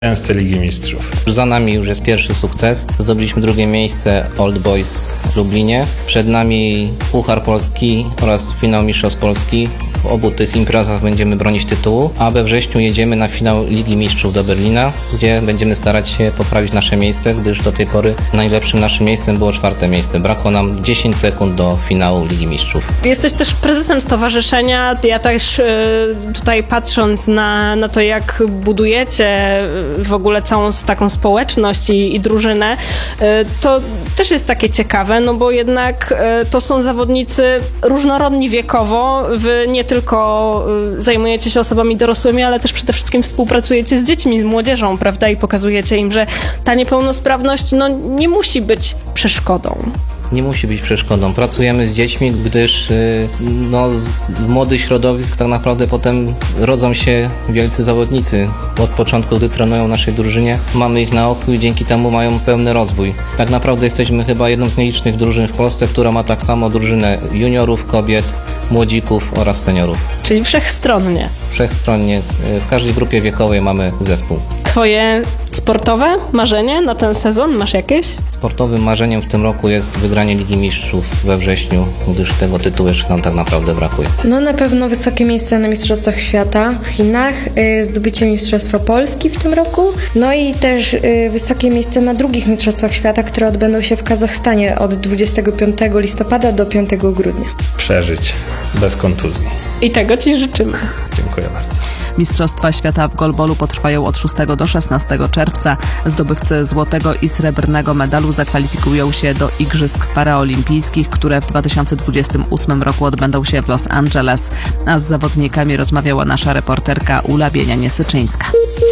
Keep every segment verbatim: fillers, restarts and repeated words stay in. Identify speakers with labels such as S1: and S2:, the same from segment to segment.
S1: Częste Ligi Mistrzów.
S2: Za nami już jest pierwszy sukces. Zdobyliśmy drugie miejsce Old Boys w Lublinie. Przed nami Puchar Polski oraz finał Mistrzostw Polski. W obu tych imprezach będziemy bronić tytułu, a we wrześniu jedziemy na finał Ligi Mistrzów do Berlina, gdzie będziemy starać się poprawić nasze miejsce, gdyż do tej pory najlepszym naszym miejscem było czwarte miejsce. Brakło nam dziesięć sekund do finału Ligi Mistrzów.
S3: Jesteś też prezesem stowarzyszenia. Ja też tutaj patrząc na, na to, jak budujecie w ogóle całą taką społeczność i, i drużynę, to też jest takie ciekawe, no bo jednak to są zawodnicy różnorodni wiekowo. Wy nie tylko zajmujecie się osobami dorosłymi, ale też przede wszystkim współpracujecie z dziećmi, z młodzieżą, prawda? I pokazujecie im, że ta niepełnosprawność no, nie musi być przeszkodą.
S2: Nie musi być przeszkodą. Pracujemy z dziećmi, gdyż no, z, z młodych środowisk tak naprawdę potem rodzą się wielcy zawodnicy. Od początku, gdy trenują w naszej drużynie, mamy ich na oku i dzięki temu mają pełny rozwój. Tak naprawdę jesteśmy chyba jedną z nielicznych drużyn w Polsce, która ma tak samo drużynę juniorów, kobiet, młodzików oraz seniorów.
S3: Czyli wszechstronnie.
S2: Wszechstronnie. W każdej grupie wiekowej mamy zespół.
S3: Twoje sportowe marzenie na ten sezon masz jakieś?
S2: Sportowym marzeniem w tym roku jest wygranie Ligi Mistrzów we wrześniu, gdyż tego tytułu jeszcze nam tak naprawdę brakuje.
S4: No na pewno wysokie miejsce na Mistrzostwach Świata w Chinach, yy, zdobycie Mistrzostwa Polski w tym roku, no i też yy, wysokie miejsce na drugich Mistrzostwach Świata, które odbędą się w Kazachstanie od dwudziestego piątego listopada do piątego grudnia.
S1: Przeżyć bez kontuzji.
S3: I tego Ci życzymy.
S1: Dziękuję bardzo.
S5: Mistrzostwa Świata w golbolu potrwają od szóstego do szesnastego czerwca. Zdobywcy złotego i srebrnego medalu zakwalifikują się do Igrzysk Paraolimpijskich, które w dwa tysiące dwudziestym ósmym roku odbędą się w Los Angeles. A z zawodnikami rozmawiała nasza reporterka Ula Bienianie-Syczyńska.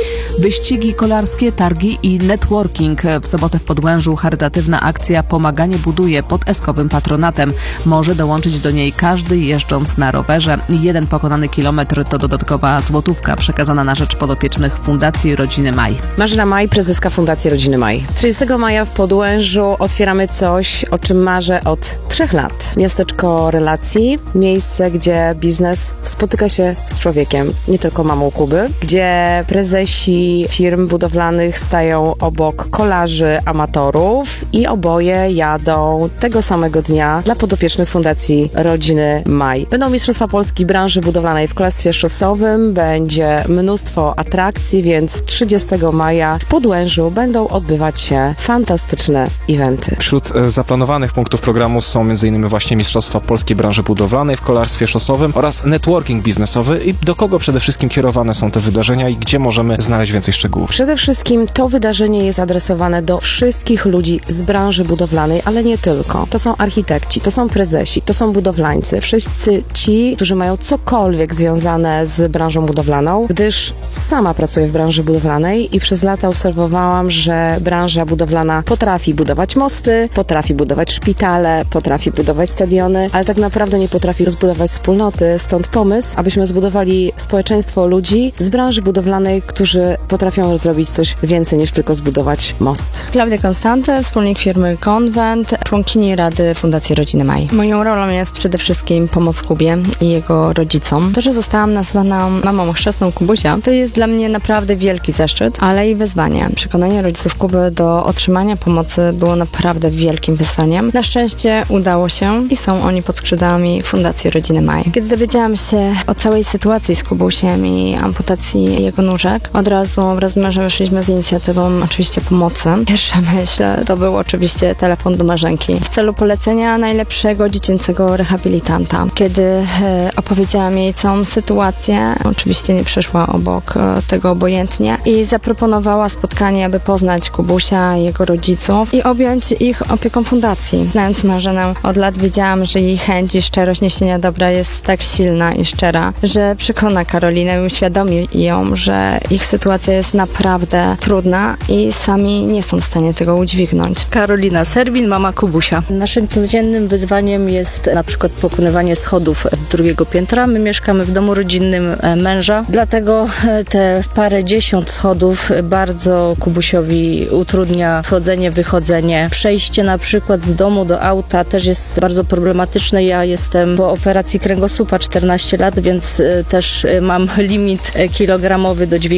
S5: Wyścigi kolarskie, targi i networking. W sobotę w Podłężu charytatywna akcja Pomaganie buduje pod Eskowym patronatem. Może dołączyć do niej każdy jeżdżąc na rowerze. Jeden pokonany kilometr to dodatkowa złotówka przekazana na rzecz podopiecznych Fundacji Rodziny Maj.
S6: Marzena Maj, prezeska Fundacji Rodziny Maj. trzydziestego maja w Podłężu otwieramy coś, o czym marzę od trzech lat. Miasteczko relacji, miejsce, gdzie biznes spotyka się z człowiekiem, nie tylko mamą Kuby, gdzie prezesi firm budowlanych stają obok kolarzy, amatorów i oboje jadą tego samego dnia dla podopiecznych Fundacji Rodziny Maj. Będą Mistrzostwa Polski branży budowlanej w kolarstwie szosowym, będzie mnóstwo atrakcji, więc trzydziestego maja w Podłężu będą odbywać się fantastyczne eventy.
S7: Wśród zaplanowanych punktów programu są m.in. właśnie Mistrzostwa Polskiej branży budowlanej w kolarstwie szosowym oraz networking biznesowy. I do kogo przede wszystkim kierowane są te wydarzenia i gdzie możemy znaleźć więcej szczegółów?
S6: Przede wszystkim to wydarzenie jest adresowane do wszystkich ludzi z branży budowlanej, ale nie tylko. To są architekci, to są prezesi, to są budowlańcy. Wszyscy ci, którzy mają cokolwiek związane z branżą budowlaną, gdyż sama pracuję w branży budowlanej i przez lata obserwowałam, że branża budowlana potrafi budować mosty, potrafi budować szpitale, potrafi budować stadiony, ale tak naprawdę nie potrafi zbudować wspólnoty. Stąd pomysł, abyśmy zbudowali społeczeństwo ludzi z branży budowlanej, którzy potrafią zrobić coś więcej niż tylko zbudować most.
S8: Klaudia Konstanty, wspólnik firmy Konwent, członkini Rady Fundacji Rodziny Maj. Moją rolą jest przede wszystkim pomoc Kubie i jego rodzicom. To, że zostałam nazwana mamą chrzestną Kubusia, to jest dla mnie naprawdę wielki zaszczyt, ale i wyzwanie. Przekonanie rodziców Kuby do otrzymania pomocy było naprawdę wielkim wyzwaniem. Na szczęście udało się i są oni pod skrzydłami Fundacji Rodziny Maj. Kiedy dowiedziałam się o całej sytuacji z Kubusiem i amputacji jego nóżek, od razu wraz z mężem wyszliśmy z inicjatywą oczywiście pomocy. Pierwsza myśl to był oczywiście telefon do Marzenki w celu polecenia najlepszego dziecięcego rehabilitanta. Kiedy e, opowiedziałam jej całą sytuację, oczywiście nie przeszła obok e, tego obojętnie i zaproponowała spotkanie, aby poznać Kubusia, jego rodziców i objąć ich opieką fundacji. Znając Marzenę od lat wiedziałam, że jej chęć i szczerość niesienia dobra jest tak silna i szczera, że przekona Karolinę i uświadomi ją, że ich sytuacja jest naprawdę trudna i sami nie są w stanie tego udźwignąć.
S9: Karolina Serwin, mama Kubusia. Naszym codziennym wyzwaniem jest na przykład pokonywanie schodów z drugiego piętra. My mieszkamy w domu rodzinnym męża, dlatego te parę dziesiąt schodów bardzo Kubusiowi utrudnia schodzenie, wychodzenie. Przejście na przykład z domu do auta też jest bardzo problematyczne. Ja jestem po operacji kręgosłupa czternaście lat, więc też mam limit kilogramowy do dźwigania.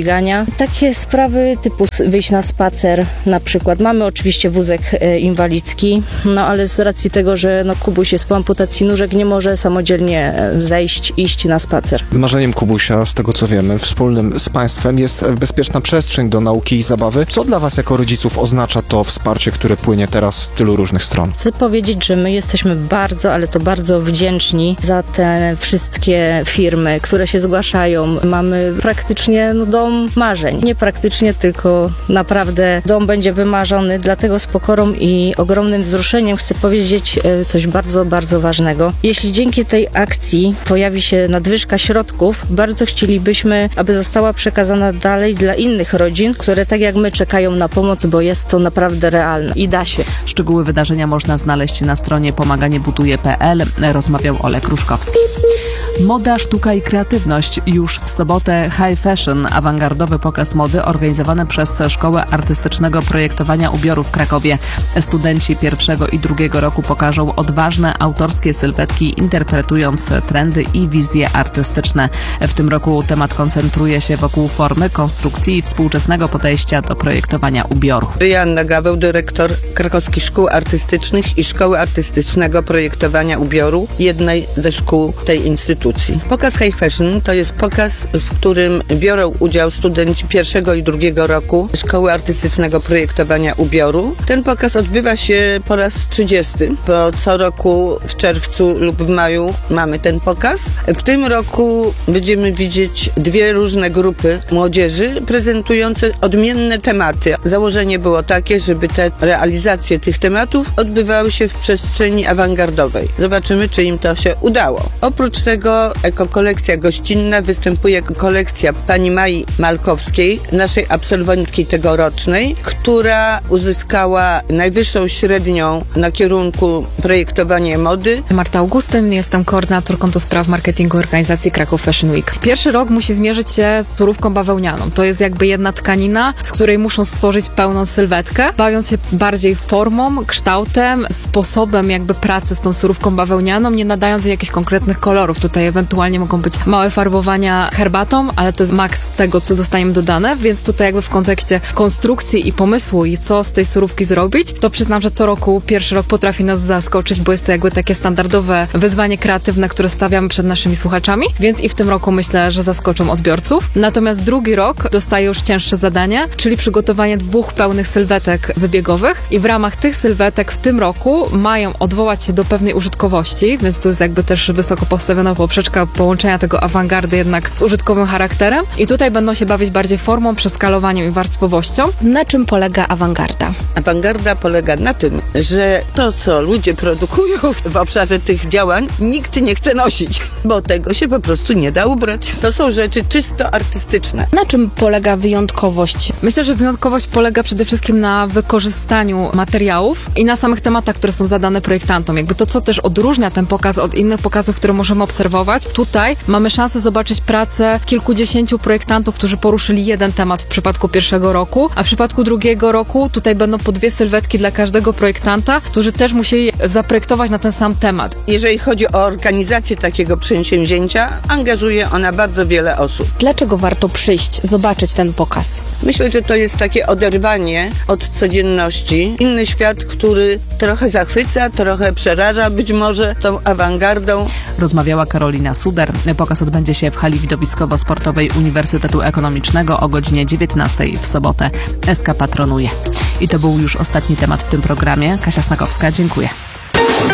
S9: Takie sprawy typu wyjść na spacer na przykład. Mamy oczywiście wózek e, inwalidzki, no ale z racji tego, że no, Kubuś jest po amputacji nóżek, nie może samodzielnie zejść, iść na spacer.
S7: Marzeniem Kubusia, z tego co wiemy, wspólnym z państwem jest bezpieczna przestrzeń do nauki i zabawy. Co dla was jako rodziców oznacza to wsparcie, które płynie teraz z tylu różnych stron?
S9: Chcę powiedzieć, że my jesteśmy bardzo, ale to bardzo wdzięczni za te wszystkie firmy, które się zgłaszają. Mamy praktycznie no, dom marzeń. Nie praktycznie, tylko naprawdę dom będzie wymarzony, dlatego z pokorą i ogromnym wzruszeniem chcę powiedzieć coś bardzo, bardzo ważnego. Jeśli dzięki tej akcji pojawi się nadwyżka środków, bardzo chcielibyśmy, aby została przekazana dalej dla innych rodzin, które tak jak my czekają na pomoc, bo jest to naprawdę realne i da się.
S5: Szczegóły wydarzenia można znaleźć na stronie pomaganie buduje kropka p l. Rozmawiał Olek Ruszkowski. Moda, sztuka i kreatywność. Już w sobotę High Fashion, awangardowy pokaz mody organizowany przez Szkołę Artystycznego Projektowania Ubioru w Krakowie. Studenci pierwszego i drugiego roku pokażą odważne, autorskie sylwetki, interpretując trendy i wizje artystyczne. W tym roku temat koncentruje się wokół formy, konstrukcji i współczesnego podejścia do projektowania ubioru.
S10: Joanna Gaweł, dyrektor Krakowskich Szkół Artystycznych i Szkoły Artystycznego Projektowania Ubioru, jednej ze szkół tej instytucji. Pokaz High Fashion to jest pokaz, w którym biorą udział studenci pierwszego i drugiego roku Szkoły Artystycznego Projektowania Ubioru. Ten pokaz odbywa się po raz trzydziesty, bo co roku w czerwcu lub w maju mamy ten pokaz. W tym roku będziemy widzieć dwie różne grupy młodzieży prezentujące odmienne tematy. Założenie było takie, żeby te realizacje tych tematów odbywały się w przestrzeni awangardowej. Zobaczymy, czy im to się udało. Oprócz tego jako kolekcja gościnna występuje kolekcja pani Mai Malkowskiej, naszej absolwentki tegorocznej, która uzyskała najwyższą średnią na kierunku projektowanie mody.
S11: Marta Augustyn, jestem koordynatorką do spraw marketingu organizacji Kraków Fashion Week. Pierwszy rok musi zmierzyć się z surówką bawełnianą. To jest jakby jedna tkanina, z której muszą stworzyć pełną sylwetkę, bawiąc się bardziej formą, kształtem, sposobem jakby pracy z tą surówką bawełnianą, nie nadając jej jakichś konkretnych kolorów. Tutaj ewentualnie mogą być małe farbowania herbatą, ale to jest maks tego, co zostanie dodane, więc tutaj jakby w kontekście konstrukcji i pomysłu i co z tej surówki zrobić, to przyznam, że co roku, pierwszy rok potrafi nas zaskoczyć, bo jest to jakby takie standardowe wyzwanie kreatywne, które stawiamy przed naszymi słuchaczami, więc i w tym roku myślę, że zaskoczą odbiorców. Natomiast drugi rok dostaje już cięższe zadanie, czyli przygotowanie dwóch pełnych sylwetek wybiegowych i w ramach tych sylwetek w tym roku mają odwołać się do pewnej użytkowości, więc to jest jakby też wysoko postawiona poprzeczka połączenia tego awangardy jednak z użytkowym charakterem i tutaj będą się bawić bardziej formą, przeskalowaniem i warstwowością.
S8: Na czym polega awangarda?
S10: Awangarda polega na tym, że to, co ludzie produkują w obszarze tych działań, nikt nie chce nosić, bo tego się po prostu nie da ubrać. To są rzeczy czysto artystyczne.
S8: Na czym polega wyjątkowość?
S11: Myślę, że wyjątkowość polega przede wszystkim na wykorzystaniu materiałów i na samych tematach, które są zadane projektantom. Jakby to, co też odróżnia ten pokaz od innych pokazów, które możemy obserwować. Tutaj mamy szansę zobaczyć pracę kilkudziesięciu projektantów, którzy poruszyli jeden temat w przypadku pierwszego roku, a w przypadku drugiego roku tutaj będą po dwie sylwetki dla każdego projektanta, którzy też musieli zaprojektować na ten sam temat.
S10: Jeżeli chodzi o organizację takiego przedsięwzięcia, angażuje ona bardzo wiele osób.
S8: Dlaczego warto przyjść, zobaczyć ten pokaz?
S10: Myślę, że to jest takie oderwanie od codzienności. Inny świat, który trochę zachwyca, trochę przeraża być może tą awangardą.
S5: Rozmawiała Karolina Suder. Pokaz odbędzie się w hali widowiskowo-sportowej Uniwersytetu Ekonomicznego o godzinie dziewiętnastej w sobotę. S K patronuje. I to był już ostatni temat w tym programie. Kasia Snakowska, dziękuję.